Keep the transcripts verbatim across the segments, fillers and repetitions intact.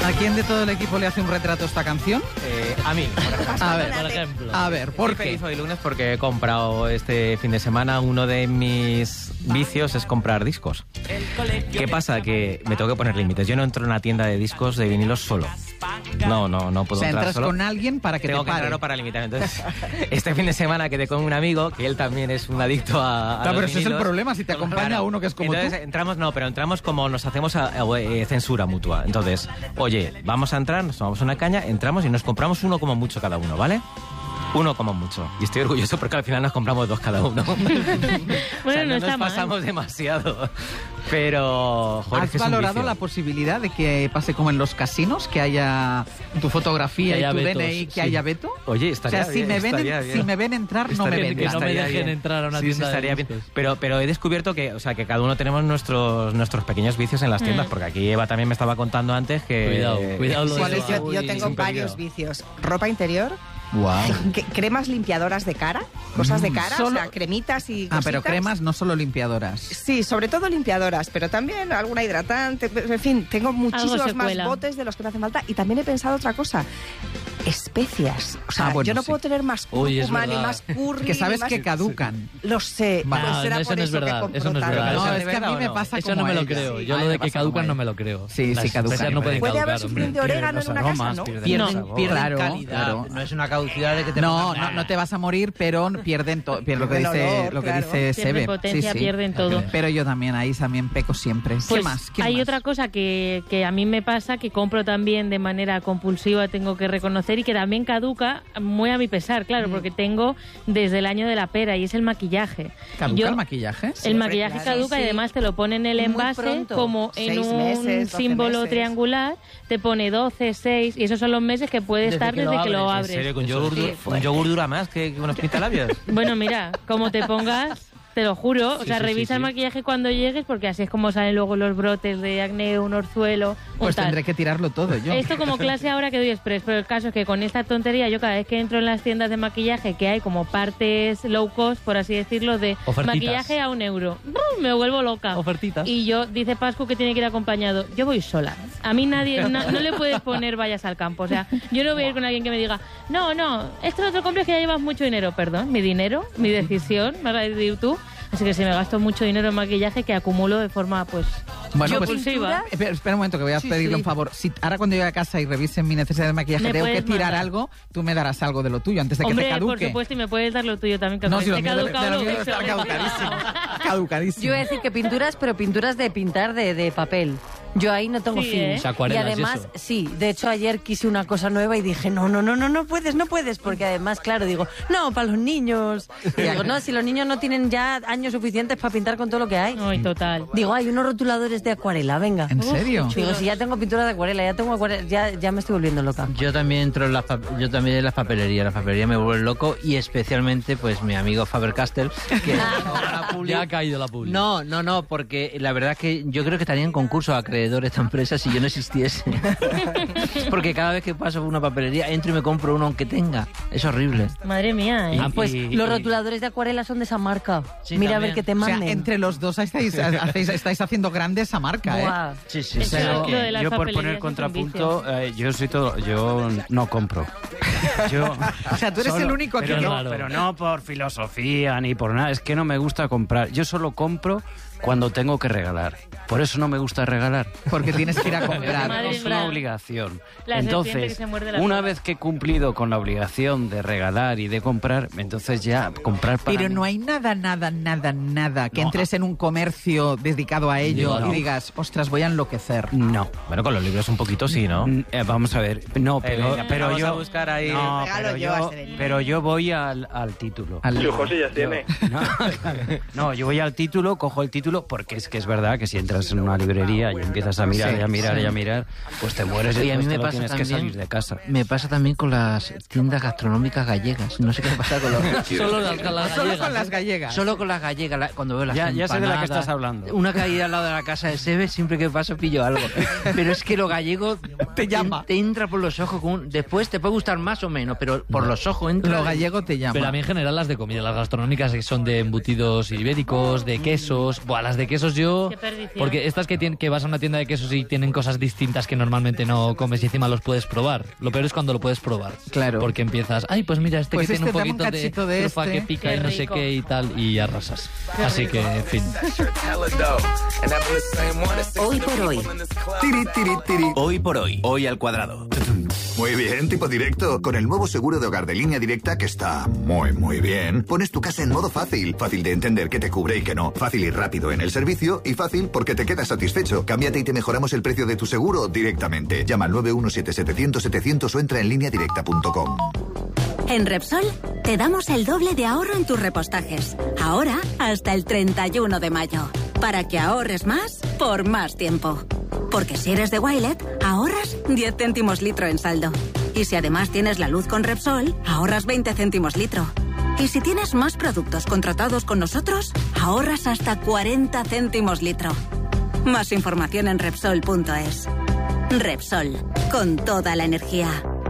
¿A quién de todo el equipo le hace un retrato esta canción? Eh, a mí, por ejemplo. A ver, por ejemplo. A ver, ¿por Estoy qué? feliz hoy lunes porque he comprado este fin de semana. Uno de mis vicios es comprar discos. ¿Qué pasa? Que me tengo que poner límites. Yo no entro en una tienda de discos de vinilos solo. No, no, no puedo O sea, entrar entras solo. con alguien para que Tengo te que pare. entrarlo para limitar. Entonces, este fin de semana quedé con un amigo que él también es un adicto a, a No, los pero ese es el vinilos. problema, si te acompaña Claro. uno que es como Entonces, tú. entramos, no, pero entramos como nos hacemos a, a- eh, censura mutua. Entonces, oye, vamos a entrar, nos tomamos una caña, entramos y nos compramos uno como mucho cada uno, ¿vale? Uno como mucho. Y estoy orgulloso porque al final nos compramos dos cada uno. Bueno, O sea, no, no está nos mal. pasamos demasiado. Pero, joder, es ¿Has que es un valorado vicio. la posibilidad de que pase como en los casinos, que haya tu fotografía Que y haya tu vetos, D N I, que sí. haya veto? Oye, O estaría sea, si bien, me, ven estaría en- bien. si me ven entrar, no me Estaría ven. bien, Que no me estaría dejen bien. entrar a una Sí, tienda sí, de estaría bien. discos. Pero, pero he descubierto que, o sea, que cada uno tenemos nuestros, nuestros pequeños vicios en las tiendas, Mm. porque aquí Eva también me estaba contando antes que... Cuidado, cuidado lo de ¿Cuál Eva. es? Yo, yo Uy, tengo sin varios peligro. vicios. Ropa interior, Wow. que- cremas limpiadoras de cara, cosas de cara, Solo- o sea, cremitas y Ah, pero cositas. cremas, no solo limpiadoras. Sí, sobre todo limpiadoras, pero también alguna hidratante. En fin, tengo muchísimos se más cuela. botes de los que me hacen falta. Y también he pensado otra cosa. Especias. O sea, Ah, bueno, yo no sí. puedo tener más Uy, es cúrcuma ni verdad. más curry. Que sabes ni más... que caducan. Lo sé. Vale. Pues No, será no, eso por no es eso que verdad, compro eso no es tanto. verdad. No, ¿Eso es de que a verdad mí o me no? pasa Eso como no me lo ella. creo. Yo A lo mí de me que pasa caducan como no ella. me lo creo. Sí, Las sí, caducan. especias no pueden Puede haber caducar, hombre. suficiente orégano en los una aromas, casa, ¿no? pierden No. sabor. Pierden Claro, calidad, claro. no es una caducidad de que te No, pongan no, nada. no te vas a morir, pero pierden, to- pier- lo que Pierden dice, olor, lo que claro. dice Sebe. Pierden potencia, Sí, sí. pierden todo. Pero yo también, ahí también peco siempre. ¿Qué Pues más? ¿Qué hay más? otra cosa que, que a mí me pasa, que compro también de manera compulsiva, tengo que reconocer, y que también caduca muy a mi pesar, claro, Mm. porque tengo desde el año de la pera, y es el maquillaje. ¿Caduca Yo- el maquillaje? El maquillaje claro. caduca Sí, y sí. además te lo pone en el Muy envase pronto. como en Seis un meses, doce símbolo meses. triangular, te pone doce, seis, y esos son los meses que puede Desde estar que lo desde que lo abres, ¿En serio? abres. ¿Con yogur, sí, du- fuerte. un yogur dura más que que unos pintalabios? Bueno, mira, como te pongas, te lo juro, o Sí, sea, sí, revisa sí, el sí. maquillaje cuando llegues, porque así es como salen luego los brotes de acné, un orzuelo, un Pues tal. tendré que tirarlo todo yo. Esto como clase ahora que doy express, pero el caso es que con esta tontería yo cada vez que entro en las tiendas de maquillaje que hay como partes low cost, por así decirlo, de Ofertitas. maquillaje a un euro, ¡brum! Me vuelvo loca. Ofertitas. Y yo, dice Pascu que tiene que ir acompañado. Yo voy sola. A mí nadie, no, no le puedes poner vayas al campo. O sea, yo no voy a ir con alguien que me diga, no, no, esto no te lo compres que ya llevas mucho dinero. Perdón, mi dinero, mi decisión, me vas a decir tú. Así que si me gasto mucho dinero en maquillaje que acumulo de forma, pues, Bueno, pues compulsiva. espera, espera un momento que voy a Sí, pedirle sí. un favor. Si ahora cuando llegue a casa y revisen mi necesidad de maquillaje Me tengo que puedes tirar mandar. algo, tú me darás algo de lo tuyo antes de que Hombre, te por caduque. supuesto, y me puedes dar lo tuyo también, que No, aunque si lo esté mío debe, caducado, de lo lo mío debe uso. estar caducadísimo. Caducadísimo. Yo iba a decir que pinturas, pero pinturas de pintar de, de papel. Yo ahí no tengo Sí, fin. ¿eh? O sea, acuarelas y y además, eso. sí, de hecho ayer quise una cosa nueva y dije, no, no, no, no, no puedes, no puedes, porque además, claro, digo, no, para los niños. Y digo, no, si los niños no tienen ya años suficientes para pintar con todo lo que hay. Ay, total. Digo, hay unos rotuladores de acuarela, venga. ¿En serio? Digo, si ya tengo pintura de acuarela, ya tengo acuarela, ya, ya me estoy volviendo loca. Yo también entro en las pa- yo también en las papelerías, la papelería me vuelve loco y especialmente pues mi amigo Faber-Castell que la publi- Ya ha caído la publi. No, no, no, porque la verdad es que yo creo que estaría en concurso a acreedores esta empresa si yo no existiese. Porque cada vez que paso por una papelería entro y me compro uno aunque tenga. Es horrible. Madre mía, ¿eh? Ah, pues y- los y- rotuladores de acuarela son de esa marca. Sí, Mira a también. ver qué te O sea, manden. entre los dos estáis, hacéis- estáis haciendo grande esa marca, ¿eh? Buah. Sí, sí, Es sí. que Pero lo de las yo por papelerías poner es un contrapunto, eh, yo soy todo, yo no compro. Yo, O sea, tú eres el único pero que no, Claro. pero no por filosofía ni por nada, es que no me gusta comprar. Yo solo compro cuando tengo que regalar. Por eso no me gusta regalar. Porque tienes que ir a comprar. Madre Es una mía. obligación. La serpiente que Entonces, se muerde la una cola. vez que he cumplido con la obligación de regalar y de comprar, entonces ya comprar para Pero mí- no hay nada, nada, nada, nada que No. entres en un comercio dedicado a ello No. y digas, ostras, voy a enloquecer. No. Bueno, con los libros un poquito sí, ¿no? Mm, eh, vamos a ver. No, Eh, pero, venga, pero vamos yo... a buscar ahí- No, Regalo pero yo yo, a Severino. pero yo voy al, al título. Al- José ya tiene. No, no, yo voy al título, cojo el título, porque es que es verdad que si entras en una librería y empiezas a mirar Sí, y a mirar sí. y a mirar, pues te mueres y Y a mí después me te lo pasa tienes también, que salir de casa. me pasa también con las tiendas gastronómicas gallegas. No sé qué me pasa con los... Solo las, las Solo gallegas, con las ¿eh? gallegas. Solo con las gallegas, la- cuando veo las Ya- ya sé de la que empanadas, estás hablando. Una caída al lado de la casa de Sebe, siempre que paso pillo algo. Pero es que lo gallego Te llama. Te entra por los ojos. con un- Después te puede gustar más o menos, pero por los ojos entra. Lo gallego te llama. Pero a mí en general las de comida, las gastronómicas que son de embutidos ibéricos, de quesos, buah, Buah, las de quesos yo... Qué perdición. Porque estas que, tienen, que vas a una tienda de quesos y tienen cosas distintas que normalmente no comes y encima los puedes probar. Lo peor es cuando lo puedes probar. Claro. Porque empiezas, ay, pues mira, este Pues que este, tiene un dame un poquito de cachito de trufa este. que pica Qué y no sé rico. qué y tal, y arrasas. Qué Así rico. que, en fin. Hoy por hoy. Tiri, tiri, tiri. Hoy por hoy, hoy al cuadrado. Muy bien, tipo directo. Con el nuevo seguro de hogar de Línea Directa, que está muy, muy bien, pones tu casa en modo fácil. Fácil de entender qué te cubre y qué no. Fácil y rápido en el servicio. Y fácil porque te quedas satisfecho. Cámbiate y te mejoramos el precio de tu seguro directamente. Llama al nueve uno siete setecientos setecientos o entra en línea directa punto com. En Repsol te damos el doble de ahorro en tus repostajes. Ahora hasta el treinta y uno de mayo. Para que ahorres más por más tiempo. Porque si eres de Wilet, ahorras diez céntimos litro en saldo. Y si además tienes la luz con Repsol, ahorras veinte céntimos litro. Y si tienes más productos contratados con nosotros, ahorras hasta cuarenta céntimos litro. Más información en Repsol punto es. Repsol, con toda la energía.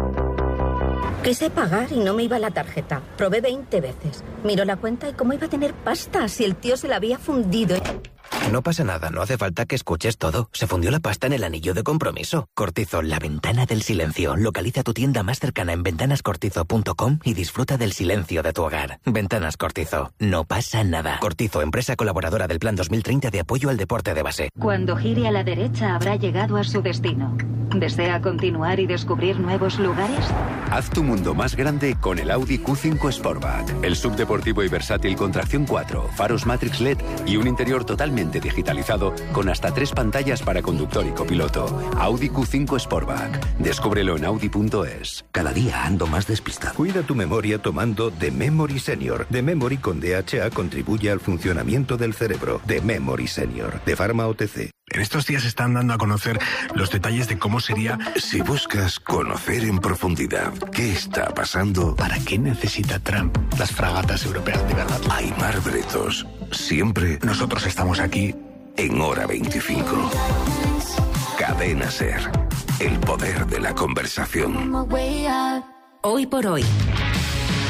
Quise pagar y no me iba la tarjeta. Probé veinte veces. Miró la cuenta y cómo iba a tener pasta si el tío se la había fundido. No pasa nada, no hace falta que escuches todo. Se fundió la pasta en el anillo de compromiso. Cortizo, la ventana del silencio. Localiza tu tienda más cercana en ventanas cortizo punto com y disfruta del silencio de tu hogar. Ventanas Cortizo. No pasa nada. Cortizo, empresa colaboradora del Plan dos mil treinta de apoyo al deporte de base. Cuando gire a la derecha habrá llegado a su destino. ¿Desea continuar y descubrir nuevos lugares? Haz tu mundo más grande con el Audi Q cinco Sportback. El subdeportivo y versátil con tracción cuatro, faros Matrix L E D y un interior totalmente digitalizado con hasta tres pantallas para conductor y copiloto. Audi Q cinco Sportback. Descúbrelo en audi punto es. Cada día ando más despistado. Cuida tu memoria tomando The Memory Senior. The Memory con D H A contribuye al funcionamiento del cerebro. The Memory Senior. De Pharma O T C. En estos días están dando a conocer los detalles de cómo sería... Si buscas conocer en profundidad qué está pasando... ¿Para qué necesita Trump las fragatas europeas de verdad? Aimar Bretos. Siempre... Nosotros estamos aquí... En Hora veinticinco. Cadena SER. El poder de la conversación. Hoy por hoy.